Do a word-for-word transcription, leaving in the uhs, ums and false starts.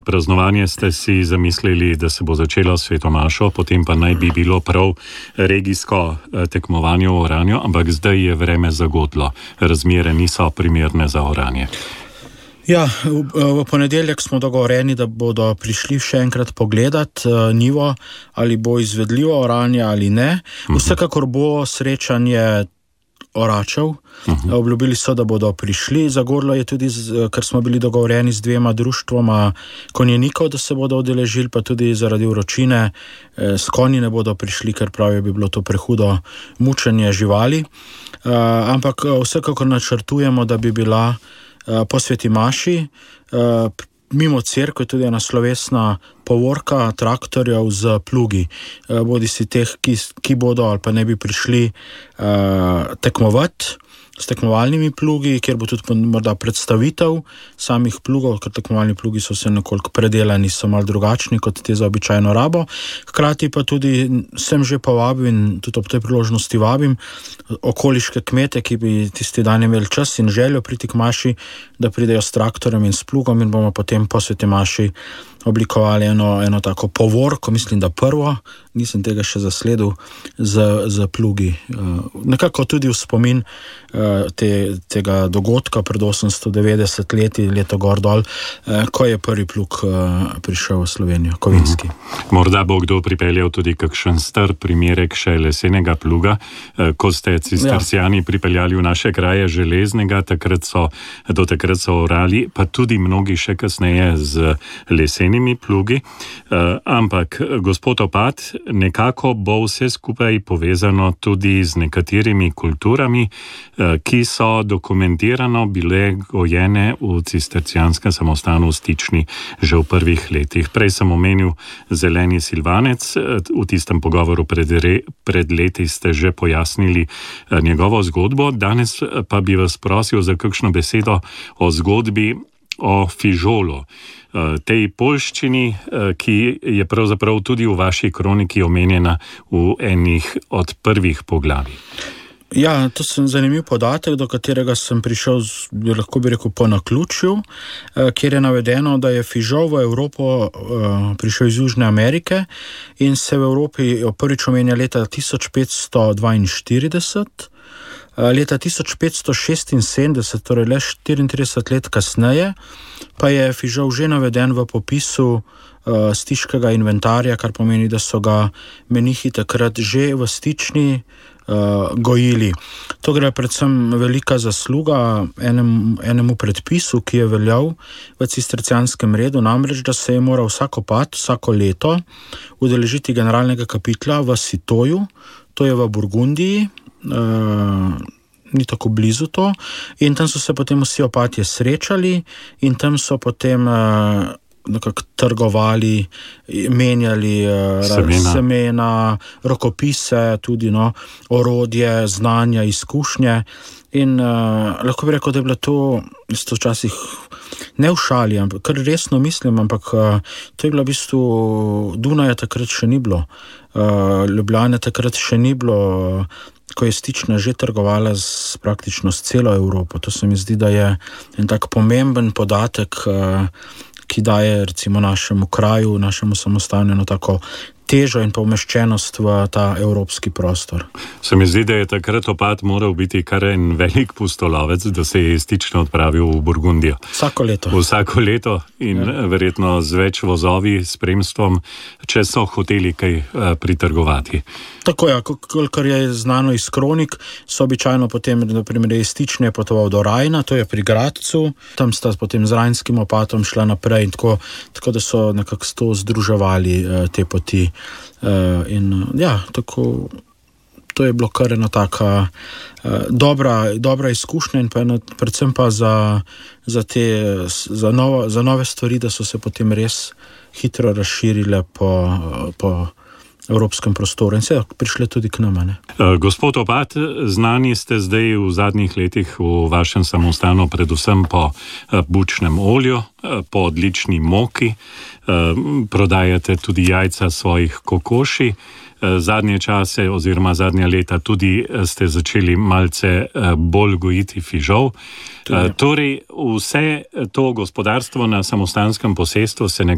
praznovanje ste si zamislili, da se bo začelo svetomašo, potem pa naj bi bilo prav regijsko tekmovanje v oranju, ampak zdaj je vreme zagodlo. Razmere niso primerne za oranje. Ja, v, v ponedeljek smo dogovoreni, da bodo prišli še enkrat pogledat uh, nivo, ali bo izvedljivo oranje ali ne. Vsekakor bo srečanje oračev. Uh-huh. Obljubili so, da bodo prišli. Zagorlo je tudi, z, ker smo bili dogovoreni z dvema društvoma konjenikov, da se bodo udeležili, pa tudi zaradi vročine eh, s konji ne bodo prišli, ker pravijo, bi bilo to prehudo mučenje živali. Uh, ampak vsekakor načrtujemo, da bi bila uh, po sveti maši uh, mimo cerkve tudi ena slovesna povorka traktorjev z plugi. Uh, bodi si teh, ki, ki bodo ali pa ne bi prišli uh, tekmovati s tekmovalnimi plugi, kjer bo tudi morda predstavitev samih plugov, ker tekmovalni plugi so se nekoliko predelani, so malo drugačni kot te za običajno rabo. Hkrati pa tudi sem že povabim in tudi ob tej priložnosti vabim okoliške kmete, ki bi tisti dan imeli čas in željo priti k maši, da pridejo s traktorjem in s plugom in bomo potem po sveti maši oblikovali eno, eno tako povorko, mislim, da prvo, nisem tega še zasledil, z, z plugi. Nekako tudi v spomin te, tega dogodka pred osemsto devetdeset leti, leto gor dol, ko je prvi plug prišel v Slovenijo, kovinski. Mhm. Morda bo kdo pripeljal tudi kakšen star primerek še lesenega pluga, ko ste cistercijani ja. pripeljali v naše kraje železnega, takrat so, do takrat so orali, pa tudi mnogi še kasneje z lesenimi plugi, uh, ampak gospod Opat, nekako bo vse skupaj povezano tudi z nekaterimi kulturami, uh, ki so dokumentirano bile gojene v cistercijanskem samostanu v Stični že v prvih letih. Prej sem omenil zeleni silvanec, v tistem pogovoru pred, re, pred leti ste že pojasnili uh, njegovo zgodbo, danes pa bi vas prosil za kakšno besedo o zgodbi o fižolu. Tej poljščini, ki je pravzaprav tudi v vaši kroniki omenjena v enih od prvih poglavij. Ja, to je zanimiv podatek, do katerega sem prišel, bi lahko bi rekel, po naključju, kjer je navedeno, da je fižol v Evropo prišel iz Južne Amerike in se v Evropi prvič omenja leta tisoč petsto dvainštirideset. Leta tisoč petsto šestinsedemdeset, torej le štiriintrideset let kasneje, pa je fižol že naveden v popisu uh, stiškega inventarja, kar pomeni, da so ga menihi takrat že v Stični uh, gojili. To gre predvsem velika zasluga enem, enemu predpisu, ki je veljal v cistercijanskem redu, namreč, da se je moral vsak opat, vsako leto udeležiti generalnega kapitla v Citeauju, to je v Burgundiji, Uh, ni tako blizu to, in tam so se potem vsi opatje srečali in tam so potem uh, nekako trgovali, menjali uh, semena. semena, rokopise, tudi no, orodje, znanja, izkušnje in uh, lahko bi rekel, da je bilo to isto včasih ne v šali, ampak kar resno mislim, ampak uh, to je bilo v bistvu, Dunaja takrat še ni bilo, uh, Ljubljane takrat še ni bilo, uh, ko je Stična že trgovala z praktično s celo Evropo. To se mi zdi, da je en tak pomemben podatek, ki daje recimo našemu kraju, našemu samostanu eno tako težo in pa umeščenost v ta evropski prostor. Se mi zdi, da je takrat opat moral biti kar en velik pustolovec, da se je Stično odpravil v Burgundijo. Vsako leto. Vsako leto in ja. verjetno z več vozovi, spremstvom, če so hoteli kaj uh, pritrgovati. Tako ja, kolikor je znano iz kronik, so običajno potem, na primer, iz Stične potoval do Rajna, to je pri Gradcu, tam sta potem z rajnskim opatom šla naprej in tako, tako da so nekako to združevali uh, te poti. Uh, in ja, tako to je bilo kar ena taka uh, dobra, dobra izkušnja in pa eno, predvsem pa za, za te za, novo, za nove stvari, da so se potem res hitro razširile po, po evropskem prostoru in se prišle tudi k nama. Ne? Gospod Opat, znani ste zdaj v zadnjih letih v vašem samostanu predvsem po bučnem olju, po odlični moki, prodajate tudi jajca svojih kokoši. Zadnje čase oziroma zadnja leta tudi ste začeli malce bolj gojiti fižol. Torej vse to gospodarstvo na samostanskem posestvu se nekako